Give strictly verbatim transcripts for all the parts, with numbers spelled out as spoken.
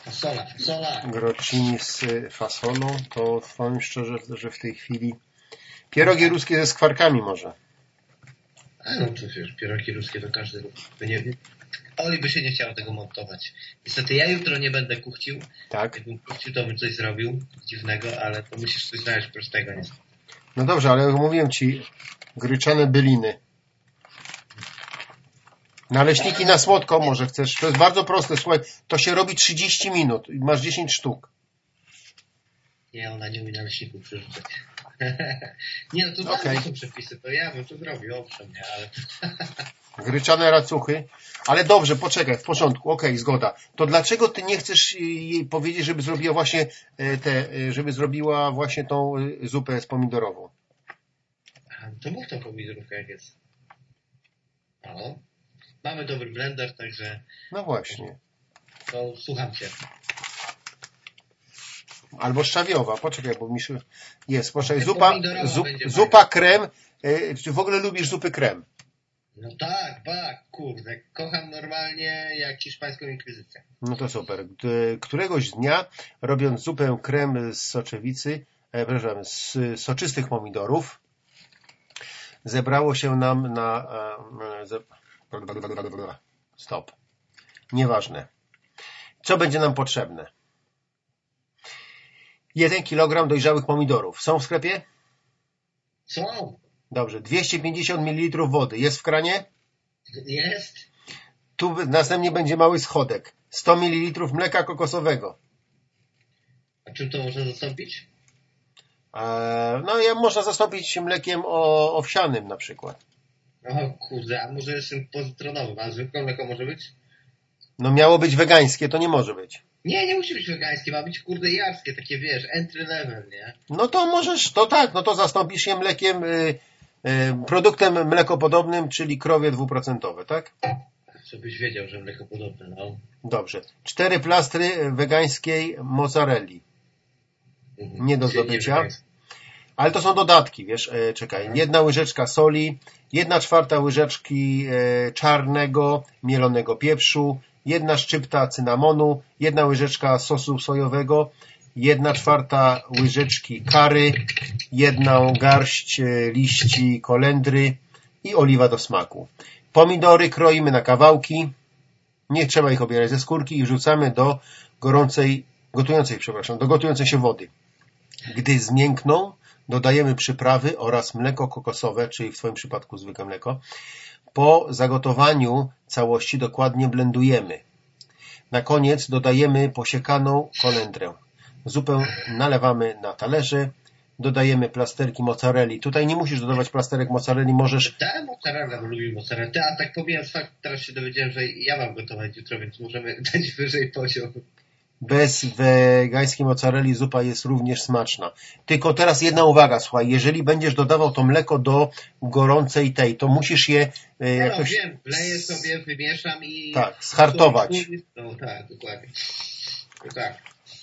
Fasola, fasola. Grocini z fasolą, to powiem szczerze, że w tej chwili pierogi ruskie ze skwarkami może. A no to wiesz, pierogi ruskie to każdy by nie, nie, Oli by się nie chciał tego montować. Niestety ja jutro nie będę kuchcił. Tak. Jakbym kuchcił, to bym coś zrobił dziwnego, ale to musisz coś znaleźć prostego. Nie? No dobrze, ale jak mówiłem ci, gryczane byliny. Naleśniki na słodko może chcesz. To jest bardzo proste, słuchaj, to się robi trzydzieści minut i masz dziesięć sztuk. Nie, ona nie umie naleśników przerzucać. Nie, no to okay. Dla są przepisy, to ja bym to zrobił, owszem, nie, ale... Gryczane racuchy. Ale dobrze, poczekaj, w porządku, okej, okay, zgoda. To dlaczego ty nie chcesz jej powiedzieć, żeby zrobiła właśnie te, żeby zrobiła właśnie tą zupę z pomidorową? A, to mów tą pomidorówkę jak jest. No. Mamy dobry blender, także... No właśnie. To słucham cię. Albo szczawiowa, poczekaj, bo mi się... Jest, poczekaj, zupa, zup, będzie zupa krem. Czy w ogóle lubisz zupy krem? No tak, tak, kurde. Kocham normalnie jak hiszpańską inkwizycję. No to super. Któregoś dnia, robiąc zupę krem z soczewicy, e, przepraszam, z soczystych pomidorów, zebrało się nam na... E, ze... Stop. Nieważne. Co będzie nam potrzebne? Jeden kilogram dojrzałych pomidorów. Są w sklepie? Są. Dobrze. dwieście pięćdziesiąt mililitrów wody. Jest w kranie? Jest. Tu następnie będzie mały schodek. sto mililitrów mleka kokosowego. A czym to można zastąpić? Eee, no, ja można zastąpić mlekiem o, owsianym na przykład. O kurde, a może jeszcze pozytronowym, a zwykłe mleko może być? No miało być wegańskie, to nie może być. Nie, nie musi być wegańskie, ma być kurde jarskie, takie wiesz, entry level, nie? No to możesz, to tak, no to zastąpisz je mlekiem, y, y, produktem mlekopodobnym, czyli krowie dwuprocentowe, tak? Żebyś wiedział, że mleko podobne, no. Dobrze. Cztery plastry wegańskiej mozzarelli. Mhm. Nie do zdobycia. Ale to są dodatki, wiesz, e, czekaj. Jedna łyżeczka soli, jedna czwarta łyżeczki e, czarnego, mielonego pieprzu, jedna szczypta cynamonu, jedna łyżeczka sosu sojowego, jedna czwarta łyżeczki curry, jedną garść e, liści kolendry i oliwa do smaku. Pomidory kroimy na kawałki, nie trzeba ich obierać ze skórki i wrzucamy do gorącej, gotującej, przepraszam, do gotującej się wody. Gdy zmiękną, dodajemy przyprawy oraz mleko kokosowe, czyli w Twoim przypadku zwykłe mleko. Po zagotowaniu całości dokładnie blendujemy. Na koniec dodajemy posiekaną kolendrę. Zupę nalewamy na talerze, dodajemy plasterki mozzarelli. Tutaj nie musisz dodawać plasterek mozzarelli, możesz... Tak, mozzarella, bo lubię mozzarella. A tak pomijając fakt, teraz się dowiedziałem, że ja mam gotować jutro, więc możemy dać wyżej poziom. Bez wegańskiej mozzarelli zupa jest również smaczna. Tylko teraz jedna uwaga, słuchaj, jeżeli będziesz dodawał to mleko do gorącej tej, to musisz je e, ja jakoś... No wiem, wleję sobie, wymieszam i... Tak, schartować. No tak, dokładnie. No tak.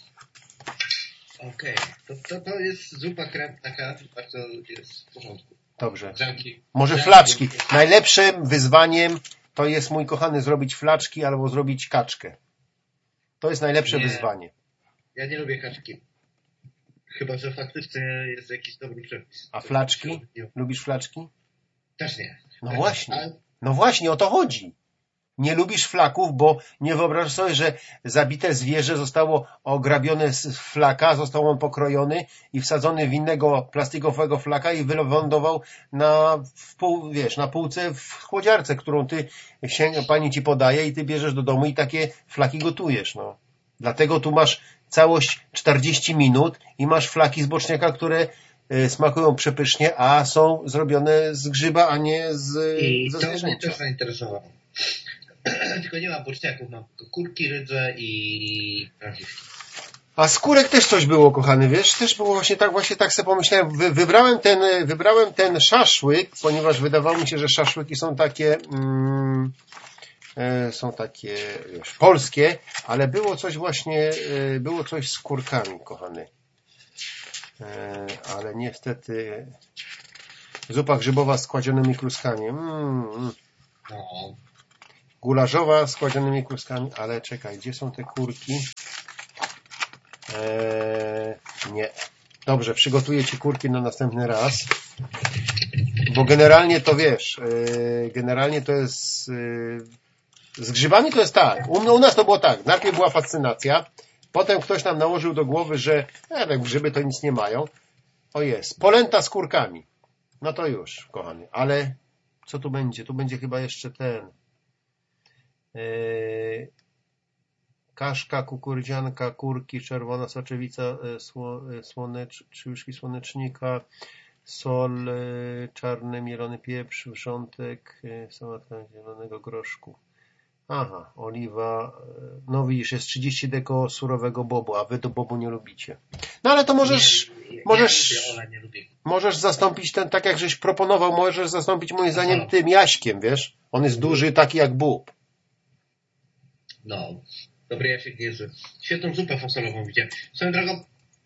Okej, okay. to, to, to jest zupa krem taka, bardzo jest w porządku. Dobrze. Grzanki. Może Grzanki. flaczki. Najlepszym wyzwaniem to jest, mój kochany, zrobić flaczki albo zrobić kaczkę. To jest najlepsze nie. wyzwanie. Ja nie lubię kaczki. Chyba, że faktycznie jest jakiś dobry przepis. A flaczki? Lubisz flaczki? Też nie. No Też właśnie. Ale... No właśnie, o to chodzi. Nie lubisz flaków, bo nie wyobrażasz sobie, że zabite zwierzę zostało ograbione z flaka, został on pokrojony i wsadzony w innego plastikowego flaka i wylądował na, w pół, wiesz, na półce w chłodziarce, którą ty się, pani ci podaje i ty bierzesz do domu i takie flaki gotujesz. No. Dlatego tu masz całość czterdzieści minut i masz flaki z boczniaka, które y, smakują przepysznie, a są zrobione z grzyba, a nie z, I ze to mnie zwierzęcia. też zainteresowało. Tylko nie ma boczniaków, mam tylko kurki, rydze i prawdziwki. A skórek też coś było, kochany, wiesz? Też było właśnie tak, właśnie tak sobie pomyślałem. Wy, wybrałem ten, wybrałem ten szaszłyk, ponieważ wydawało mi się, że szaszłyki są takie, mm, e, są takie, wiesz, polskie, ale było coś właśnie, e, było coś z kurkami, kochany. E, ale niestety zupa grzybowa z kładzionymi kluskami. Mm, No. Gulaszowa z kładzionymi kluskami, ale czekaj, gdzie są te kurki? Eee, nie. Dobrze, przygotuję Ci kurki na następny raz. Bo generalnie to wiesz, yy, generalnie to jest... Yy, z grzybami to jest tak. U, u nas to było tak. Najpierw była fascynacja. Potem ktoś nam nałożył do głowy, że nie wiem, grzyby to nic nie mają. O jest. Polenta z kurkami. No to już, kochany. Ale co tu będzie? Tu będzie chyba jeszcze ten... Yy, kaszka, kukurydzianka, kurki, czerwona soczewica, sło, słonecz, trzy łyżki słonecznika, sol, czarny mielony pieprz, wrzątek, sałatka zielonego groszku. Aha, oliwa. No widzisz, jest trzydzieści deko surowego bobu, a wy do bobu nie lubicie. No ale to możesz, nie, nie, możesz, ja lubię, Ola nie lubię. możesz zastąpić ten, tak jak żeś proponował, możesz zastąpić moim zdaniem tym jaśkiem, wiesz? On jest duży, taki jak bób. No, dobry Jasiek niezły. Świetną zupę fasolową widziałem. Swoją drogą,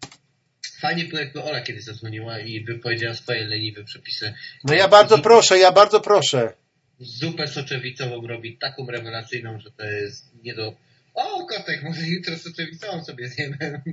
fajnie było, jakby Ola kiedyś zadzwoniła i wypowiedziała swoje leniwe przepisy. No ja bardzo Zup... proszę, ja bardzo proszę. Zupę soczewicową robi taką rewelacyjną, że to jest nie do... O, kotek, może jutro soczewicową sobie zjemy.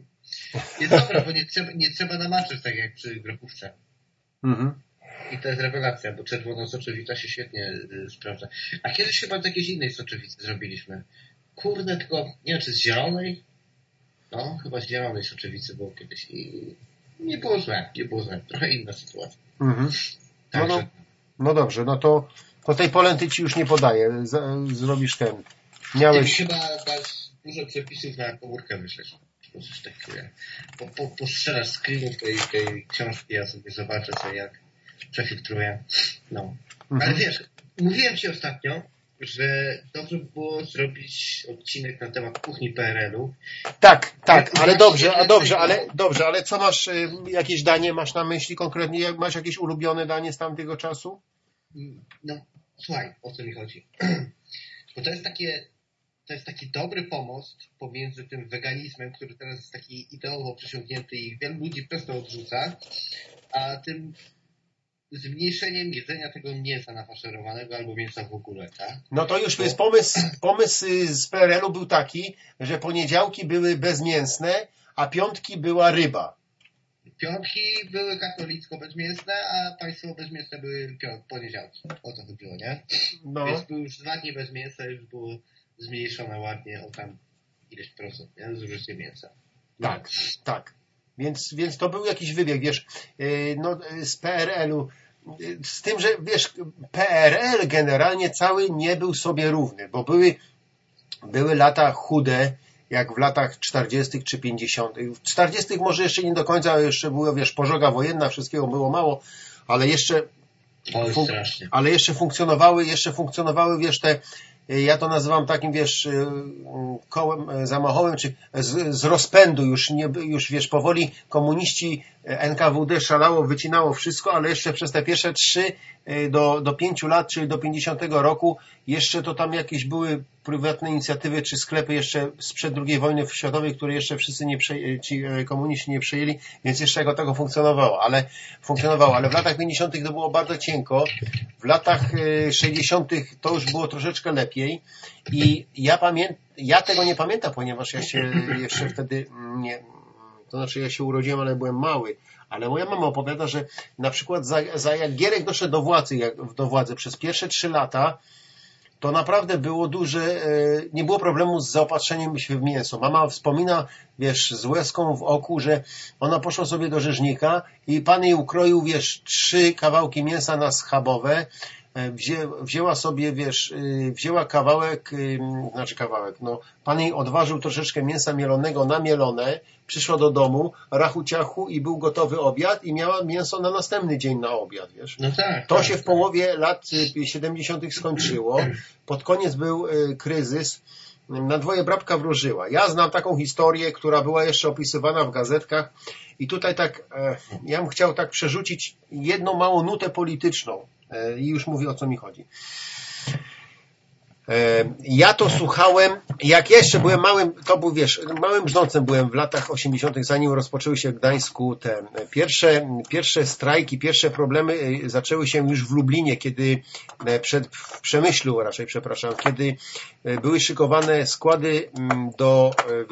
Jest dobra, bo nie trzeba, nie trzeba namaczyć tak jak przy grochówce. Mhm. I to jest rewelacja, bo czerwona soczewica się świetnie y, sprawdza. A kiedyś chyba z jakiejś innej soczewicy zrobiliśmy. Kurde, tylko nie wiem, czy z zielonej? No, chyba z zielonej soczewicy było kiedyś i nie było złe, nie było złe. Trochę inna sytuacja. Mhm. No, no, no dobrze, no to, to tej polenty ci już nie podaję. Z, zrobisz ten. Miałeś... Ty chyba dasz dużo przepisów na komórkę, myślę. Po coś takiego. Po, po, postrzelasz screenów tej, tej książki, ja sobie zobaczę co jak przefiltruję. No. Mhm. Ale wiesz, mówiłem Ci ostatnio, że dobrze by było zrobić odcinek na temat kuchni P R L-u. Tak, tak, ale dobrze, a dobrze, ale dobrze, ale co masz, jakieś danie masz na myśli konkretnie? Masz jakieś ulubione danie z tamtego czasu? No, słuchaj, o co mi chodzi. Bo to jest takie, to jest taki dobry pomost pomiędzy tym weganizmem, który teraz jest taki ideowo przesiąknięty i wielu ludzi przez to odrzuca, a tym zmniejszeniem jedzenia tego mięsa nafaszerowanego albo mięsa w ogóle, tak? No to już jest pomysł, pomysł z P R L-u był taki, że poniedziałki były bezmięsne, a piątki była ryba. Piątki były katolicko bezmięsne, a państwo bezmięsne były poniedziałki. O to chodziło, nie? No. Więc były już dwa dni bez mięsa, już było zmniejszone ładnie o tam ileś procent, nie? Zużycie mięsa. No. Tak, tak. Więc, więc to był jakiś wybieg, wiesz, no, z P R L-u. Z tym, że wiesz, P R L generalnie cały nie był sobie równy, bo były, były lata chude, jak w latach czterdziestych czy pięćdziesiątych. W czterdziestych może jeszcze nie do końca, jeszcze była, wiesz, pożoga wojenna, wszystkiego było mało, ale jeszcze, fun- ale jeszcze funkcjonowały, jeszcze funkcjonowały, wiesz, te, ja to nazywam takim, wiesz, kołem zamachowym, czy z, z rozpędu, już, nie, już wiesz, powoli komuniści, N K W D szalało, wycinało wszystko, ale jeszcze przez te pierwsze trzy do, do pięciu lat, czyli do pięćdziesiątego roku, jeszcze to tam jakieś były prywatne inicjatywy, czy sklepy jeszcze sprzed drugiej wojny światowej, które jeszcze wszyscy nie prze, ci komuniści nie przejęli, więc jeszcze jako tego funkcjonowało, ale funkcjonowało, ale w latach pięćdziesiątych to było bardzo cienko, w latach sześćdziesiątych to już było troszeczkę lepiej i ja pamiętam, ja tego nie pamiętam, ponieważ ja się jeszcze wtedy nie, to znaczy ja się urodziłem, ale byłem mały, ale moja mama opowiada, że na przykład za, za jak Gierek doszedł do władzy, jak, do władzy przez pierwsze trzy lata, to naprawdę było duże, nie było problemu z zaopatrzeniem się w mięso. Mama wspomina, wiesz, z łezką w oku, że ona poszła sobie do rzeźnika i pan jej ukroił, wiesz, trzy kawałki mięsa na schabowe, Wzię, wzięła sobie, wiesz, wzięła kawałek, znaczy kawałek, no, pan jej odważył troszeczkę mięsa mielonego na mielone, przyszła do domu, rachu ciachu i był gotowy obiad i miała mięso na następny dzień na obiad, wiesz. No tak, to tak, się w tak. połowie lat siedemdziesiątych skończyło, pod koniec był kryzys, na dwoje brabka wróżyła. Ja znam taką historię, która była jeszcze opisywana w gazetkach i tutaj tak, ja bym chciał tak przerzucić jedną małą nutę polityczną. I już mówię, o co mi chodzi. Ja to słuchałem, jak jeszcze byłem małym, to był, wiesz, małym brzdącem byłem w latach osiemdziesiątych, zanim rozpoczęły się w Gdańsku te pierwsze, pierwsze strajki, pierwsze problemy zaczęły się już w Lublinie, kiedy przed, w Przemyślu raczej, przepraszam, kiedy były szykowane składy do